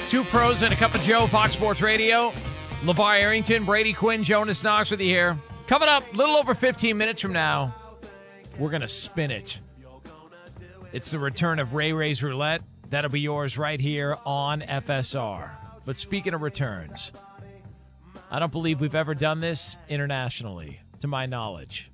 Two pros and a cup of Joe, Fox Sports Radio. LeVar Arrington, Brady Quinn, Jonas Knox with you here. Coming up a little over 15 minutes from now, we're going to spin it. It's the return of Ray Ray's Roulette. That'll be yours right here on FSR. But speaking of returns, I don't believe we've ever done this internationally, to my knowledge.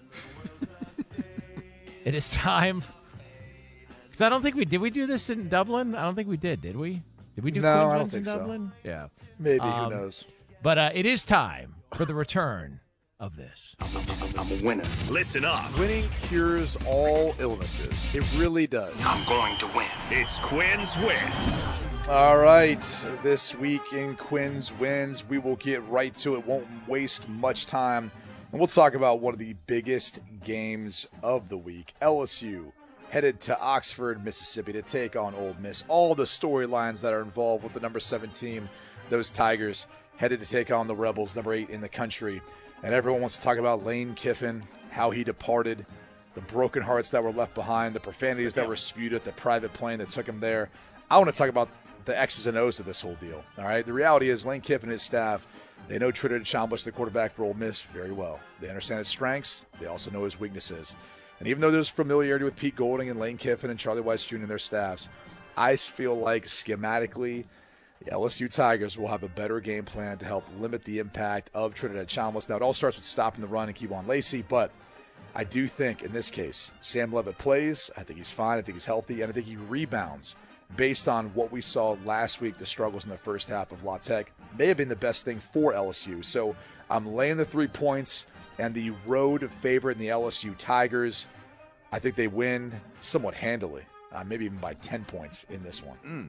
It is time. Because I don't think we did. We do this in Dublin? I don't think we did we? Did we do No, I Queens don't in think Dublin? so. Yeah. Maybe, who knows? But it is time for the return of this. I'm a winner. Listen up. Winning cures all illnesses. It really does. I'm going to win. It's Quinn's Wins. All right. This week in Quinn's Wins, we will get right to it. Won't waste much time. And we'll talk about one of the biggest games of the week. LSU headed to Oxford, Mississippi to take on Ole Miss. All the storylines that are involved with the number 7 team, those Tigers, headed to take on the Rebels, number 8 in the country. And everyone wants to talk about Lane Kiffin, how he departed, the broken hearts that were left behind, the profanities that were spewed at the private plane that took him there. I want to talk about the X's and O's of this whole deal. All right. The reality is Lane Kiffin and his staff, they know Trinidad Chambliss, the quarterback for Ole Miss, very well. They understand his strengths. They also know his weaknesses. And even though there's familiarity with Pete Golding and Lane Kiffin and Charlie Weis Jr. and their staffs, I feel like schematically the LSU Tigers will have a better game plan to help limit the impact of Trinidad Chambliss. Now, it all starts with stopping the run and Kevon Lacey, but I do think in this case, Sam Levitt plays. I think he's fine. I think he's healthy, and I think he rebounds based on what we saw last week, the struggles in the first half of La Tech. May have been the best thing for LSU. So I'm laying the 3 points and the road favorite in the LSU Tigers. I think they win somewhat handily, maybe even by 10 points in this one.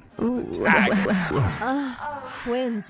Wins.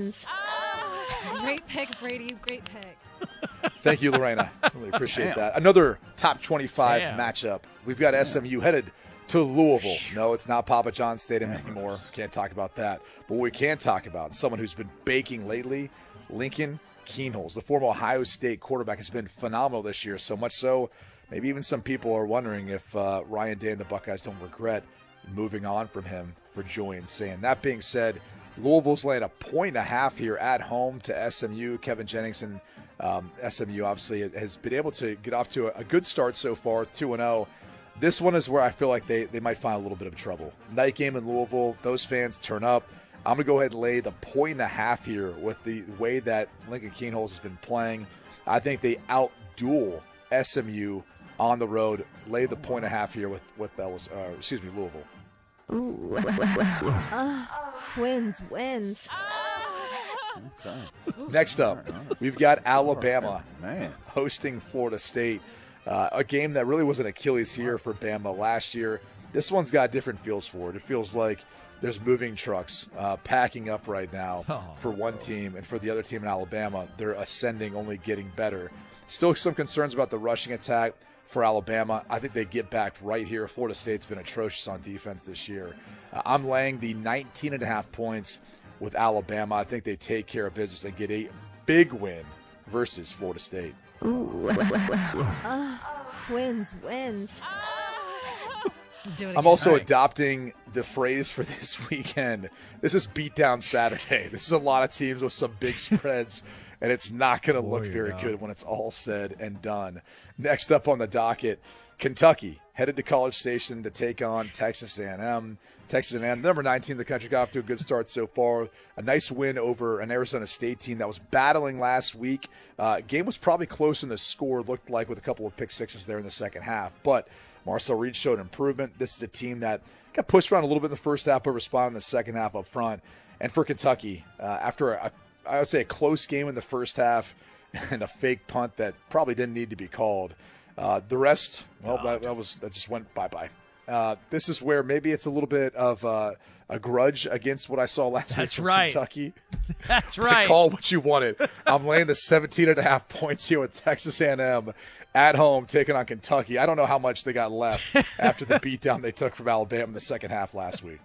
Great pick, Brady. Great pick. Thank you, Lorena. Really appreciate that. Another top 25 matchup. We've got SMU headed to Louisville. No, it's not Papa John's Stadium anymore. Can't talk about that. But what we can talk about, and someone who's been baking lately, Lincoln Kienholz, the former Ohio State quarterback, has been phenomenal this year. So much so, maybe even some people are wondering if Ryan Day and the Buckeyes don't regret moving on from him for Julian Sayin. That being said, Louisville's laying 1.5 here at home to SMU. Kevin Jennings and SMU obviously has been able to get off to a good start so far, 2-0. This one is where I feel like they might find a little bit of trouble. Night game in Louisville, those fans turn up. I'm going to go ahead and lay the 1.5 here with the way that Lincoln Kienholz has been playing. I think they outduel SMU on the road. Lay the 1.5 here with Louisville. Wins. Okay. Next up, we've got Alabama hosting Florida State. A game that really was an Achilles heel for Bama last year. This one's got different feels for it. It feels like there's moving trucks packing up right now for one team, and for the other team in Alabama, they're ascending, only getting better. Still some concerns about the rushing attack for Alabama. I think they get back right here. Florida State's been atrocious on defense this year. I'm laying the 19.5 points with Alabama. I think they take care of business and get a big win versus Florida State. Wins. I'm also adopting the phrase for this weekend. This is Beatdown Saturday. This is a lot of teams with some big spreads, and it's not going to look very good when it's all said and done. Next up on the docket, Kentucky headed to College Station to take on Texas A&M. Texas A&M, number 19 in the country, got off to a good start so far. A nice win over an Arizona State team that was battling last week. Game was probably close in the score, looked like, with a couple of pick sixes there in the second half. But Marcel Reed showed improvement. This is a team that got pushed around a little bit in the first half, but responded in the second half up front. And for Kentucky, after I would say a close game in the first half and a fake punt that probably didn't need to be called, the rest, well, that just went bye-bye. This is where maybe it's a little bit of a grudge against what I saw last week from Kentucky. That's right. Call what you wanted. I'm laying the 17.5 points here with Texas A&M at home taking on Kentucky. I don't know how much they got left after the beatdown they took from Alabama in the second half last week.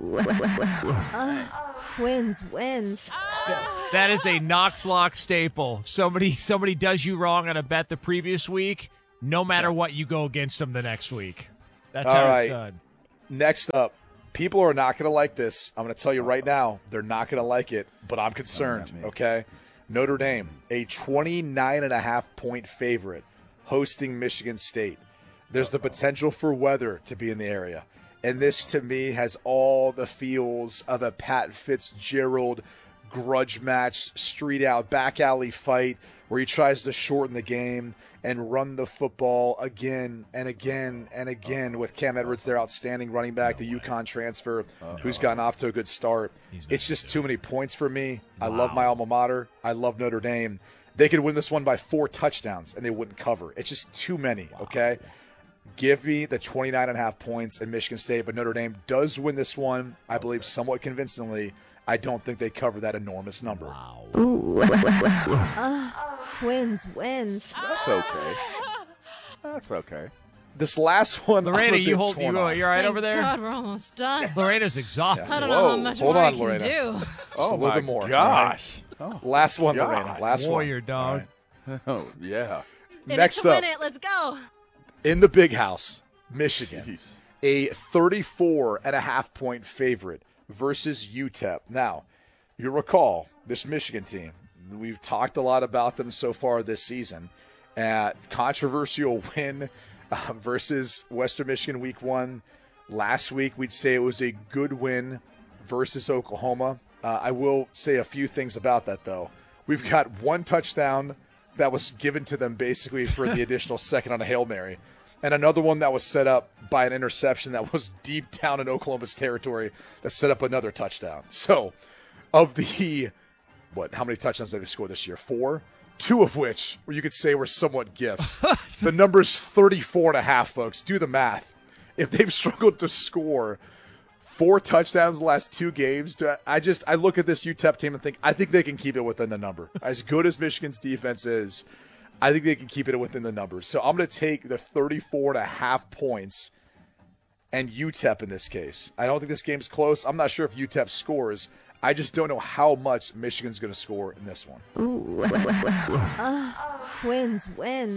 Wins. That is a Knox-Lock staple. Somebody does you wrong on a bet the previous week, no matter what, you go against them the next week. That's how it's done. Next up, People are not going to like this. I'm going to tell you right now, they're not going to like it, but I'm concerned, okay? Notre Dame, a 29.5-point favorite, hosting Michigan State. There's the potential for weather to be in the area. And this, to me, has all the feels of a Pat Fitzgerald grudge match, street out, back alley fight where he tries to shorten the game and run the football again and again and again with Cam Edwards, their outstanding running back, the UConn transfer, who's gotten off to a good start. It's just too many points for me. I love my alma mater. I love Notre Dame. They could win this one by 4 touchdowns, and they wouldn't cover. It's just too many, okay? Give me the 29.5 points in Michigan State, but Notre Dame does win this one, I believe, somewhat convincingly. I don't think they cover that enormous number. Wins. That's okay. That's okay. This last one, Lorena, you all right over there? God, we're almost done. Lorena's exhausted. I don't know how much more I can Lorena. do. Just a little bit more. Gosh. Right? Last one, Lorena. Last Warrior one. dog. Right. Oh, yeah. Next to up, win it. Let's go. in the Big House, Michigan, Jeez. a 34.5-point favorite versus UTEP. Now, you recall this Michigan team. We've talked a lot about them so far this season. Controversial win versus Western Michigan week 1. Last week, we'd say it was a good win versus Oklahoma. I will say a few things about that, though. We've got 1 touchdown that was given to them basically for the additional second on a Hail Mary, and another one that was set up by an interception that was deep down in Oklahoma's territory that set up another touchdown. So, of the, how many touchdowns have they scored this year? 4? 2 of which, you could say, were somewhat gifts. The number's 34.5, folks. Do the math. If they've struggled to score 4 touchdowns the last 2 games, I look at this UTEP team and think, I think they can keep it within the number. As good as Michigan's defense is, I think they can keep it within the numbers. So I'm going to take the 34.5 points and UTEP in this case. I don't think this game's close. I'm not sure if UTEP scores. I just don't know how much Michigan's going to score in this one. Wins.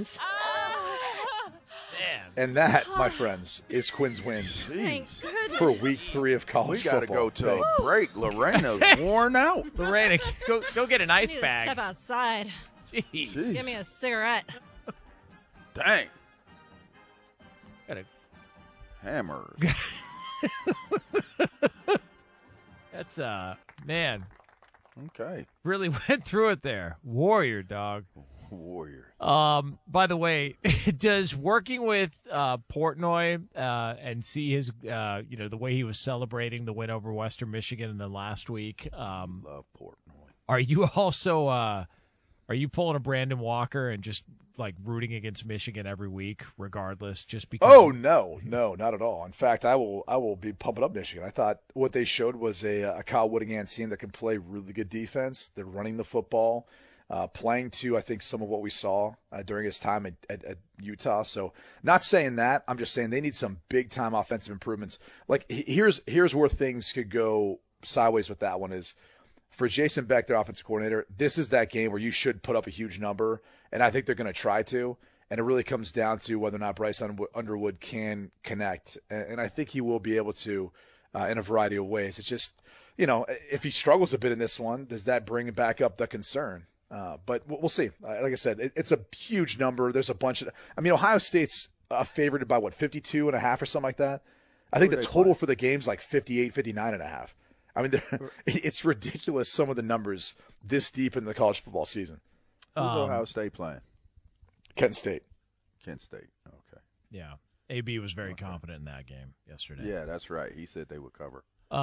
And that, my friends, is Quinn's Wins Thank goodness. for week 3 of We college got to football. go to a break. Lorena's worn out. Lorena, go get an I ice need to bag. step outside. Jeez. Jeez. Give me a cigarette. Dang. Gotta- Hammer. That's man, Okay. really went through it there. Warrior dog. Warrior. By the way, does working with Portnoy and see his the way he was celebrating the win over Western Michigan in the last week, Love Portnoy. are you also are you pulling a Brandon Walker and just like rooting against Michigan every week regardless, just because? Oh, no, not at all. In fact, I will be pumping up Michigan. I thought what they showed was a Kyle Whittingham team that can play really good defense. They're running the football, playing to, I think, some of what we saw during his time at Utah. So not saying that. I'm just saying they need some big-time offensive improvements. Like, here's where things could go sideways with that one is, for Jason Beck, their offensive coordinator, this is that game where you should put up a huge number, and I think they're going to try to. And it really comes down to whether or not Bryce Underwood can connect. And I think he will be able to in a variety of ways. It's just, if he struggles a bit in this one, does that bring back up the concern? But we'll see. Like I said, it's a huge number. There's a bunch of – Ohio State's favored by, 52.5 or something like that? I think the total for the game's like 58, 59.5. It's ridiculous, some of the numbers this deep in the college football season. Who's Ohio State playing? Kent State. Kent State. Okay. Yeah, AB was very confident in that game yesterday. Yeah, that's right. He said they would cover.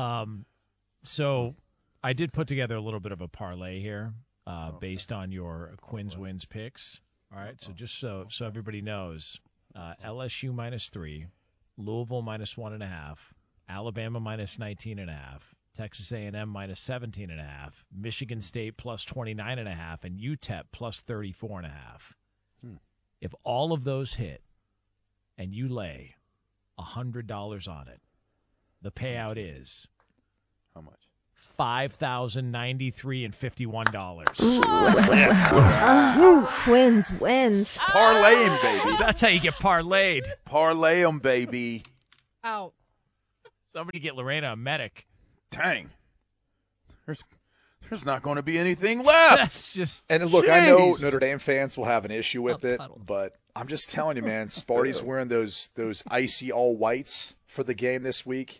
So I did put together a little bit of a parlay here based on your Quinn's Wins picks. All right, so just so everybody knows, LSU -3, Louisville -1.5, Alabama -19.5, Texas A&M -17.5, Michigan State +29.5, and UTEP +34.5. If all of those hit and you lay $100 on it, the payout is How much? $5,093.51. Wins. Parlay him, baby. That's how you get parlayed. Parlay him, baby. Out. Somebody get Lorena a medic. Dang. There's not going to be anything left. That's just. And look, I know Jeez. Notre Dame fans will have an issue with it, puddle. but I'm just telling you, man, Sparty's wearing those icy all whites for the game this week.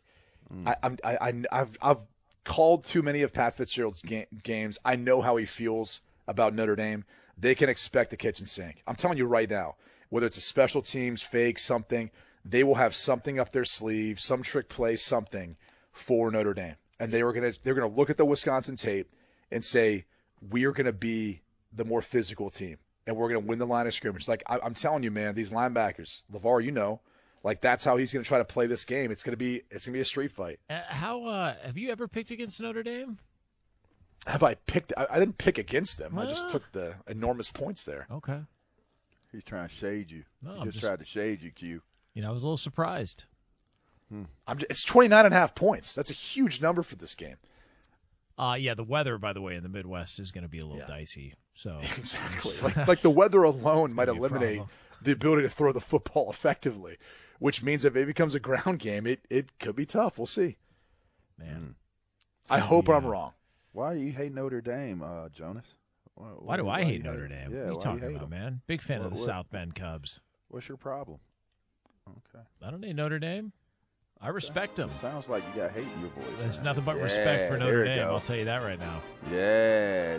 I've called too many of Pat Fitzgerald's games. I know how he feels about Notre Dame. They can expect the kitchen sink. I'm telling you right now, whether it's a special teams, fake, something, they will have something up their sleeve, some trick play, something for Notre Dame. And they're gonna look at the Wisconsin tape and say, we are gonna be the more physical team, and we're gonna win the line of scrimmage. Like I'm telling you, man, these linebackers, LeVar, you know, like that's how he's gonna try to play this game. It's gonna be a street fight. Have you ever picked against Notre Dame? Have I picked? I didn't pick against them. I just Well. took the enormous points there. Okay. He's trying to shade you. No, he I'm just just- tried to shade you, Q. I was a little surprised. It's 29.5 points. That's a huge number for this game. Yeah, the weather, by the way, in the Midwest is going to be a little dicey. So Exactly. Like the weather alone might gonna be a eliminate problem. the ability to throw the football effectively, which means if it becomes a ground game, it could be tough. We'll see. man, I hope I'm wrong. Why do you hate Notre Dame, Jonas? why do I hate Notre Dame? Yeah, what are you why talking do you hate about, them? man? Big fan of the What- South Bend Cubs. What's your problem? Okay. I don't hate Notre Dame. I respect them. Sounds like you got hate in your voice. There's man. nothing but Yeah, respect for there Notre you Dame. go. I'll tell you that right now. Yeah.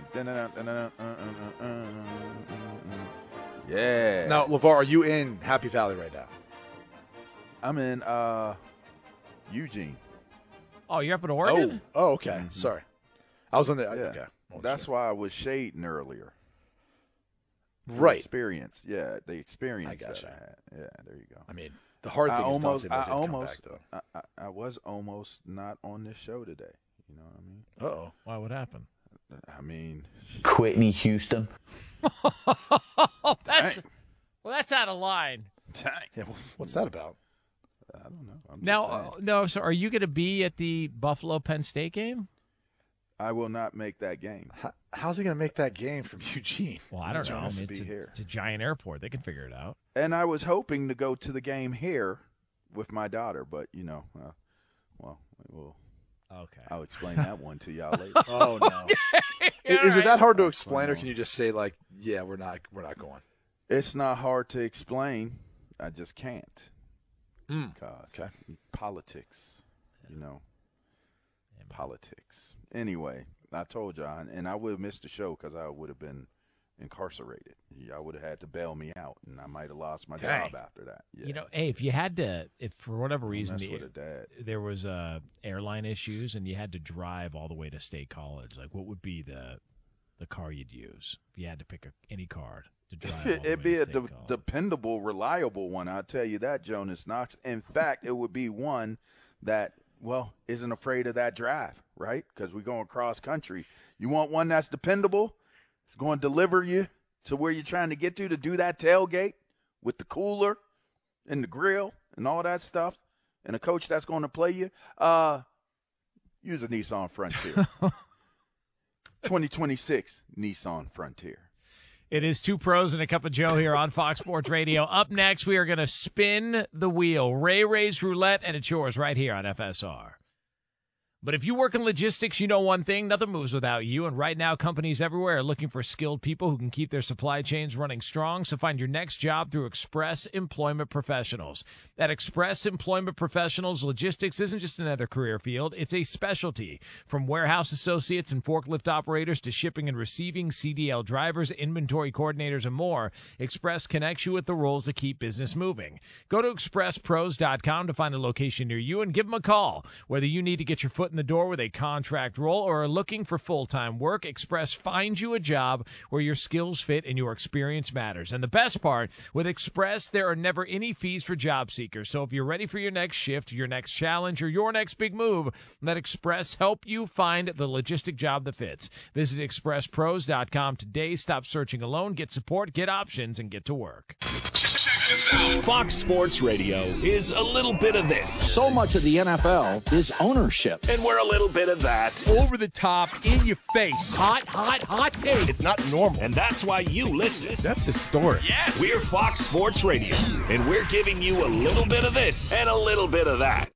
Yeah. Now, LeVar, are you in Happy Valley right now? I'm in Eugene. Oh, you're up in Oregon? Oh, okay. Sorry. I was on the Yeah. okay. Well, That's sure. why I was shading earlier. right. Experience. Yeah, the experience I gotcha. that I had. Yeah, there you go. I mean, the hard thing is Dante Moore didn't come back, though. I was almost not on this show today. You know what I mean? Uh-oh. Why? What happened? I mean, Whitney Houston. Oh, dang. that's out of line. dang. Yeah, what's that about? I don't know. I'm just Now, saying. no. So, are you going to be at the Buffalo Penn State game? I will not make that game. How's he going to make that game from Eugene? Well, I don't know. I Jonas mean, will be here. it's a giant airport. They can figure it out. And I was hoping to go to the game here with my daughter, but Okay. I'll explain that one to y'all later. Oh, no. Is it that hard to explain, or can you just say, like, yeah, we're not going? It's not hard to explain. I just can't. Because Okay. politics, politics. Anyway, I told y'all, and I would have missed the show because I would have been incarcerated. Y'all would have had to bail me out, and I might have lost my Dang. job after that. Yeah. Hey, if you had to, if for whatever reason mess with a dad. there was airline issues and you had to drive all the way to State College, like what would be the car you'd use if you had to pick any car to drive? All the It'd way be to a State College? dependable, reliable one. I'll tell you that, Jonas Knox. In fact, it would be one that, isn't afraid of that drive, right? Because we're going cross country. You want one that's dependable? It's going to deliver you to where you're trying to get to do that tailgate with the cooler and the grill and all that stuff, and a coach that's going to play you. Use a Nissan Frontier. 2026 Nissan Frontier. It is Two Pros and a Cup of Joe here on Fox Sports Radio. Up next, we are going to spin the wheel. Ray's Roulette, and it's yours right here on FSR. But if you work in logistics, you know one thing, nothing moves without you. And right now, companies everywhere are looking for skilled people who can keep their supply chains running strong. So find your next job through Express Employment Professionals. At Express Employment Professionals, logistics isn't just another career field, it's a specialty. From warehouse associates and forklift operators to shipping and receiving, CDL drivers, inventory coordinators, and more, Express connects you with the roles that keep business moving. Go to expresspros.com to find a location near you and give them a call. Whether you need to get your foot in the door with a contract role or are looking for full-time work, Express finds you a job where your skills fit and your experience matters. And the best part, with Express, there are never any fees for job seekers. So if you're ready for your next shift, your next challenge, or your next big move, let Express help you find the logistic job that fits. Visit expresspros.com today. Stop searching alone. Get support, get options, and get to work. Fox Sports Radio is a little bit of this, So much of the NFL is ownership. and we're a little bit of that. Over the top, in your face, hot take. It's not normal, and that's why you listen. That's historic. Yeah, we're Fox Sports Radio, and we're giving you a little bit of this and a little bit of that.